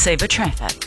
Saver Traffic.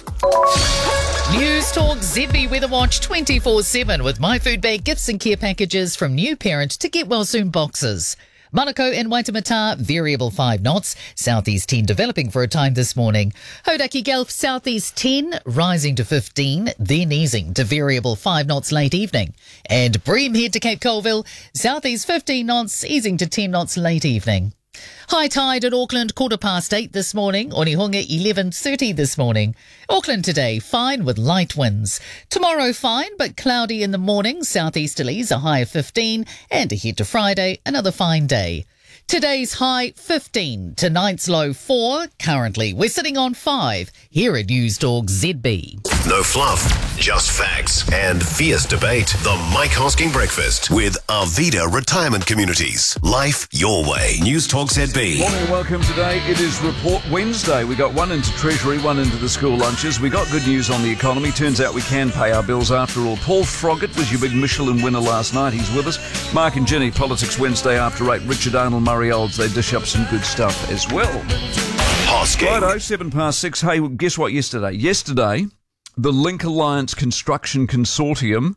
News Talk ZB Weather Watch 24/7 with My Food Bag gifts and care packages from new parent to Get Well Soon boxes. Manukau and Waitemata, variable 5 knots. Southeast 10 developing for a time this morning. Hodaki Gulf, southeast 10 rising to 15, then easing to variable 5 knots late evening. And Bream head to Cape Colville, southeast 15 knots, easing to 10 knots late evening. High tide at Auckland, 8:15 this morning. Onehunga, 11:30 this morning. Auckland today, fine with light winds. Tomorrow, fine but cloudy in the morning. Southeasterlies, a high of 15. And ahead to Friday, another fine day. Today's high, 15. Tonight's low, 4. Currently, we're sitting on 5 here at News Talk ZB. No fluff, just facts and fierce debate. The Mike Hosking Breakfast with Arvida Retirement Communities. Life your way. News Talk ZB. Morning and welcome today. It is Report Wednesday. We got one into Treasury, one into the school lunches. We got good news on the economy. Turns out we can pay our bills after all. Paul Froggatt was your big Michelin winner last night. He's with us. Mark and Ginny, Politics Wednesday after 8. Richard Arnold, Murray Olds. They dish up some good stuff as well. Hosking. Righto, 6:07. Hey, guess what yesterday? Yesterday, the Link Alliance Construction Consortium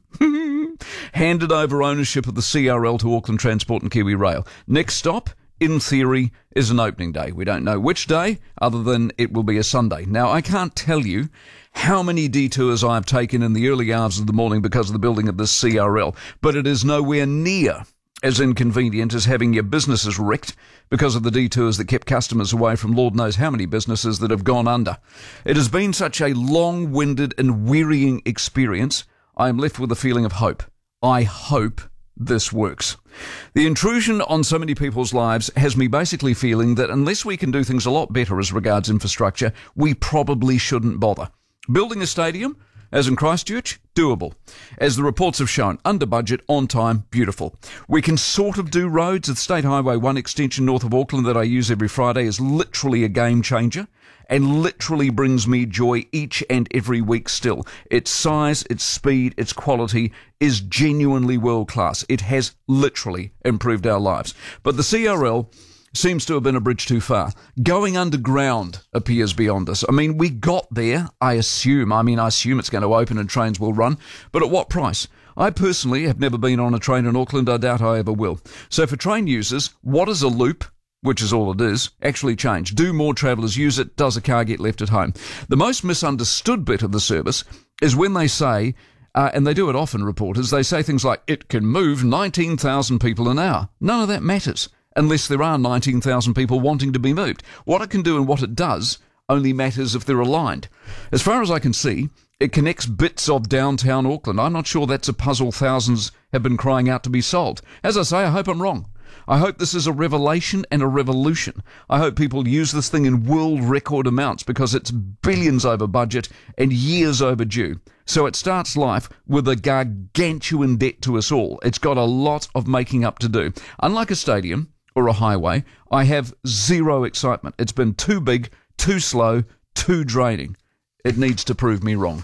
handed over ownership of the CRL to Auckland Transport and Kiwi Rail. Next stop, in theory, is an opening day. We don't know which day, other than it will be a Sunday. Now, I can't tell you how many detours I've taken in the early hours of the morning because of the building of this CRL, but it is nowhere near as inconvenient as having your businesses wrecked because of the detours that kept customers away from Lord knows how many businesses that have gone under. It has been such a long-winded and wearying experience, I am left with a feeling of hope. I hope this works. The intrusion on so many people's lives has me basically feeling that unless we can do things a lot better as regards infrastructure, we probably shouldn't bother. Building a stadium, as in Christchurch, doable. As the reports have shown, under budget, on time, beautiful. We can sort of do roads. The State Highway 1 extension north of Auckland that I use every Friday is literally a game changer and literally brings me joy each and every week still. Its size, its speed, its quality is genuinely world class. It has literally improved our lives. But the CRL seems to have been a bridge too far. Going underground appears beyond us. I mean, we got there, I assume it's going to open and trains will run, but at what price? I personally have never been on a train in Auckland. I doubt I ever will. So for train users, what does a loop, which is all it is, actually change? Do more travellers use it? Does a car get left at home? The most misunderstood bit of the service is when they say, and they do it often, reporters, they say things like, it can move 19,000 people an hour. None of that matters unless there are 19,000 people wanting to be moved. What it can do and what it does only matters if they're aligned. As far as I can see, it connects bits of downtown Auckland. I'm not sure that's a puzzle thousands have been crying out to be solved. As I say, I hope I'm wrong. I hope this is a revelation and a revolution. I hope people use this thing in world record amounts because it's billions over budget and years overdue. So it starts life with a gargantuan debt to us all. It's got a lot of making up to do. Unlike a stadium or a highway, I have zero excitement. It's been too big, too slow, too draining. It needs to prove me wrong.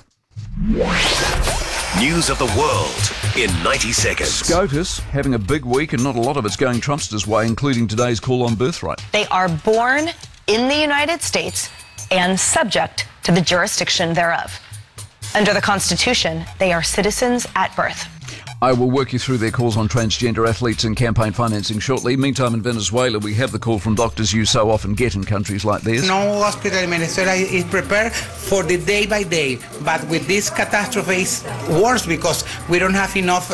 News of the world in 90 seconds. SCOTUS having a big week and not a lot of it's going Trumpster's way, including today's call on birthright. They are born in the United States and subject to the jurisdiction thereof. Under the Constitution, they are citizens at birth. I will work you through their calls on transgender athletes and campaign financing shortly. Meantime, in Venezuela, we have the call from doctors you so often get in countries like this. No hospital in Venezuela is prepared for the day by day, but with this catastrophe it's worse because we don't have enough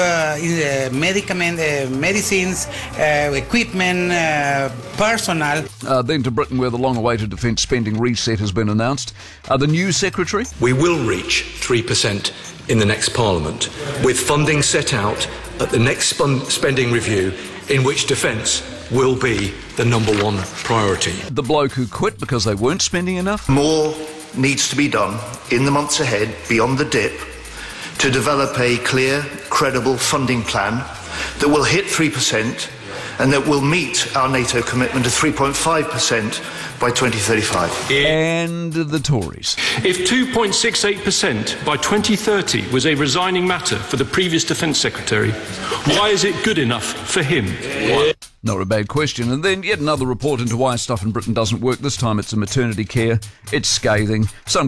medicines, equipment, personnel. Then to Britain, where the long-awaited defence spending reset has been announced. The new secretary? We will reach 3% in the next Parliament, with funding set out at the next spending review in which defence will be the number one priority. The bloke who quit because they weren't spending enough? More needs to be done in the months ahead, beyond the dip, to develop a clear, credible funding plan that will hit 3% and that will meet our NATO commitment of 3.5% by 2035. And the Tories. If 2.68% by 2030 was a resigning matter for the previous Defence Secretary, why is it good enough for him? Not a bad question. And then yet another report into why stuff in Britain doesn't work. This time it's a maternity care. It's scathing. Some